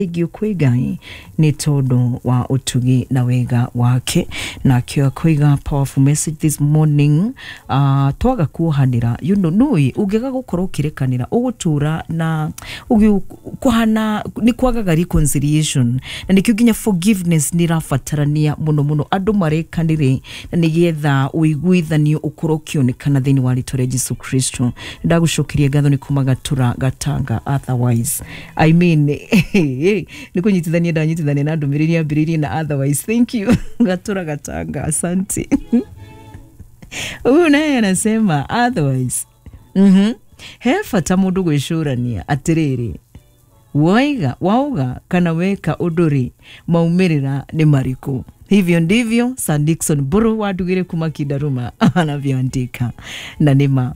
Kwigai ni todo wa utugi na wega wake na kiwa kwiga powerful message this morning twaga kuhanira nui ugega gukora ukirekanira ugutura na kuhana ni kwaga reconciliation na nikyo ginya forgiveness ni rafatarania muno andu marekanire na nigetha uiguithanio ukorokio ni kana thini wa ritore Jesu Kristo ndagushukiria gatho ni kumagatura gatanga otherwise I mean nikunyitithania ndanyitithania na ndumiriria ambiriria na otherwise thank you gatura gatanga asante huyu naye anasema otherwise hefata mundu gwicurania atiriri wauga kana weka uduri maumirira ni mariku hivyo ndivyo Sir Dickson Buru wadugire kumakidaruma anavyoandika na nima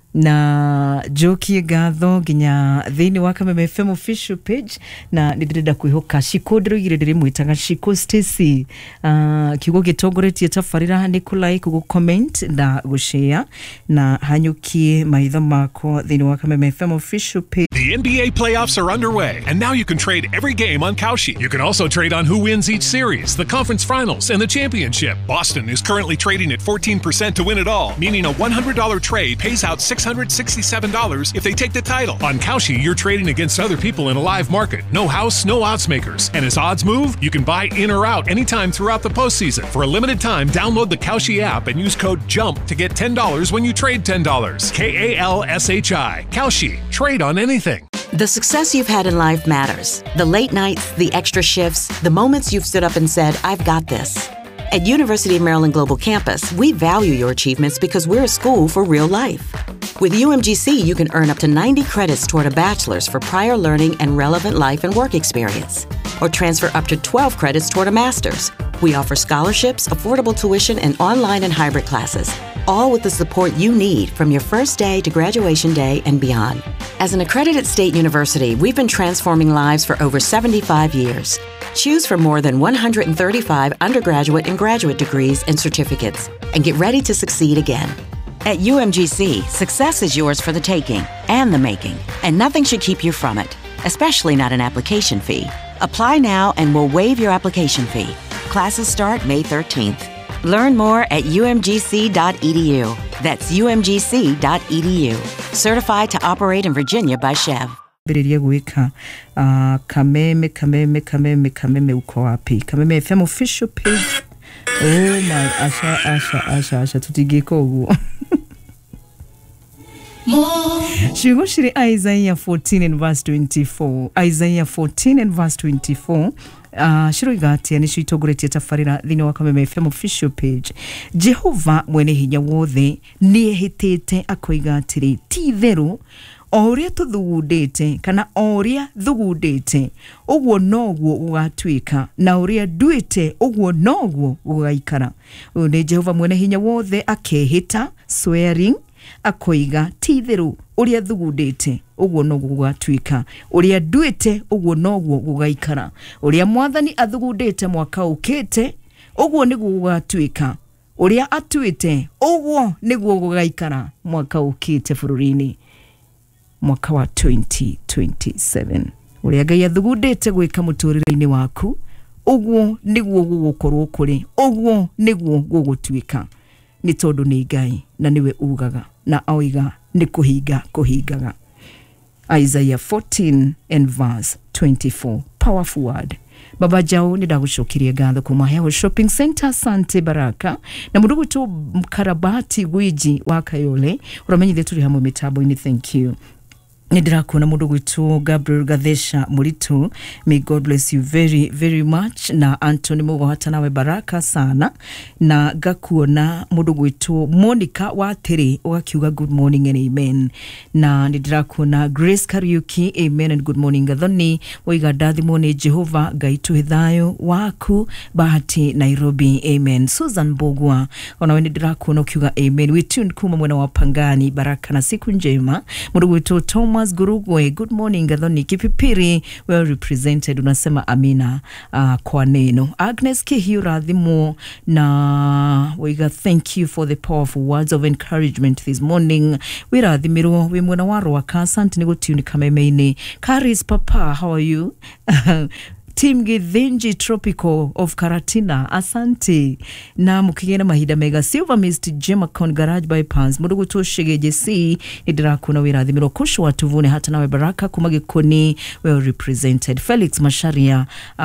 na joki gatho ginya thini wa Kameme FM official page na ndirenda kwihoka shikodro igirire mwitaga Shiko Stacy kigo gitongoretie tafarira ni kulike go comment na go share na hanyukie maitho mako thini wa Kameme FM official page. The NBA playoffs are underway, and now you can trade every game on Kalshi. You can also trade on who wins each series, the conference finals, and the championship. Boston is currently trading at 14% to win it all, meaning a $100 trade pays out $667 if they take the title. On Kalshi, you're trading against other people in a live market. No house, no odds makers. And as odds move, you can buy in or out anytime throughout the postseason. For a limited time, download the Kalshi app and use code JUMP to get $10 when you trade $10. KALSHI. Kalshi. Trade on anything. The success you've had in life matters. The late nights, the extra shifts, the moments you've stood up and said, I've got this. At University of Maryland Global Campus, we value your achievements because we're a school for real life. With UMGC, you can earn up to 90 credits toward a bachelor's for prior learning and relevant life and work experience, or transfer up to 12 credits toward a master's. We offer scholarships, affordable tuition, and online and hybrid classes, all with the support you need from your first day to graduation day and beyond. As an accredited state university, we've been transforming lives for over 75 years. Choose from more than 135 undergraduate and graduate degrees and certificates, and get ready to succeed again. At UMGC, success is yours for the taking and the making, and nothing should keep you from it, especially not an application fee. Apply now and we'll waive your application fee. Classes start May 13th. Learn more at umgc.edu. That's umgc.edu. Certified to operate in Virginia by Chev. Biriria gwika Kameme uko wapi? Kameme FM official page. Oh my asha tutigeko ugu. Shiri Isaiah 14 and verse 24. Isaiah 14 and verse 24. Shiro igati nisho itogoretie tafarira thini wa Kameme FM official page. Jehova mwene hinya wothe niehitete akoigatiri ti theru oria tuthugundite kana oria thugundite ogwo nogwo ugatwika na oria duite ogwo nogwo ugaikara. Une Jehova mwene hinya wothe akehita swearing akoiga ti theru oria thugundite ogwo nogwo ugatwika oria duite ogwo nogwo ugaikara oria mwathani athugundite mwaka ukite ogwo nigwo ugatwika oria atwite ogwo nigwo ugaikara mwaka ukite fururini mwaka wa 2027 uria Ngai athugundite gwika muturire-ini waku ogwo nigwo gugukorwo kuri ogwo nigwo gugutwika ni tondu ni Ngai na niwe ugaga na oiga ni kuhingaga. Isaiah 14 and verse 24 powerful word. Baba Jao ni ndagushokiria gatho kuma Hewa Shopping Center Sante Baraka na mudugu tu Mkarabati Gwiji wa Kayole uramenyithie turi hamwe mitambo-ini. Thank you. Nidrakuona mudugu tu Gabriel Gadesha Muritu, may God bless you very very much. Na Anthony Mugwata nawe baraka sana. Na gakuona mudugu tu Monica Wateri ugakiuga good morning and amen. Na nidrakuona Grace Kariuki amen and good morning. Gathoni waiga dathi mone Jehova gaitu hithayo waku Bahati Nairobi amen. Susan Bogwa ona nidrakuona ukiuga amen. We tuned kuma mwena wa Pangani baraka na siku njema. Mudugu tu Toma Thomas Gurugwe, good morning. Gathoni Kipipiri, well represented. Unasema amina kwa neno. Agnes Kihura Dhimo na wiga, thank you for the powerful words of encouragement this morning. Wira Dhimiro, wimwana waro wakasa, ntinigo tuni kamemeini. Karis Papa, how are you? Team Githinji Tropical of Karatina, asante. Na mukigena mahida mega Silver Mist Gemma Con Garage Bypass mudugu toshege JC idira kuna wira dhimiro kushu watuvune hata nawe baraka kumage koni well represented. Felix Masharia,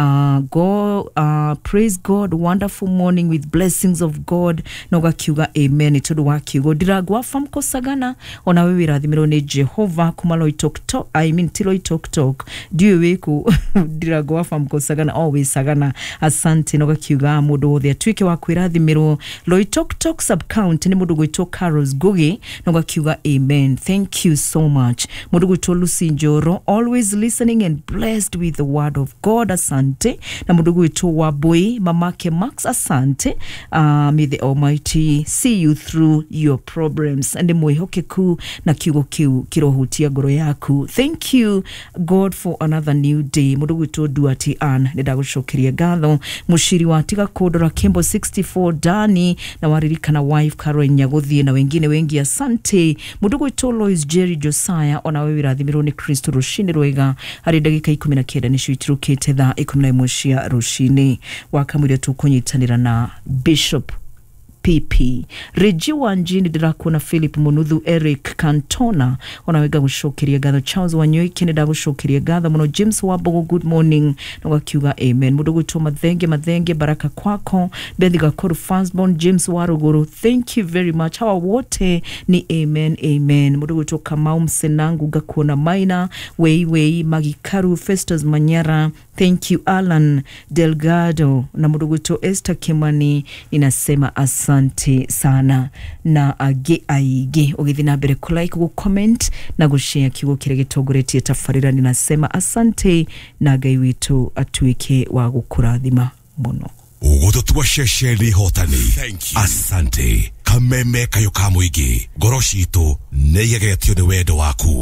praise God, wonderful morning with blessings of God. Noga kiuga amen itudu wa kiugo dira guafa mkosagana ona wira dhimiro ne Jehova kumalo itok tilo itok diwe weku dira guafa mkosagana always sagana asante noga kiuga mudu the twike wa kwirathimiro loitok sub count ni mudu gwito Carlos Gugi noga kiuga amen. Thank you so much mudu gwito Lucy Njoro, always listening and blessed with the word of God, asante. Na mudu gwito Waboi mamake Max, asante. May the Almighty see you through your problems and moihoke ku na kiugo kirohutia goro yaku. Thank you God for another new day. Mudu gwito Duati Ann nedagushokiria gatho mushiri wa tiga kodora Kembo 64 Dani na waririka na wife Karo Nyagothie na wengine wengi, asante. Mudugu itolo is Jerry Josiah ona wewe rathimiro ni Kristo rushini rwega hari dagika 19 nisho iturukete tha 11 rushini wakamwira tukunyitanira na Bishop PP Regi Wanjini Drakuna Philip Munuthu Eric Cantona onawega gushokiria gatho Charles Wanyoike nida gushokiria gatho muno James Wabogo, good morning noga kiuga amen. Mudugu to madhenge baraka kwako Bethiga Koru Firstborn James Waruguru, thank you very much. Hawa wote ni amen. Mudugu to Kamau Msenangu Gakuna Maina Wei Magikaru Festus Manyara, thank you. Alan Delgado na mudugu to Esther Kimani inasema asante sana na aige ogithina bere kulike go comment na gushare kigo kirege togoreti tafarira ninasema asante na gai witu atuike wa gukurathima muno ugoto twashesheli hotani. Asante kameme kayo kamuigi goroshito neyegetio ni wedo waku.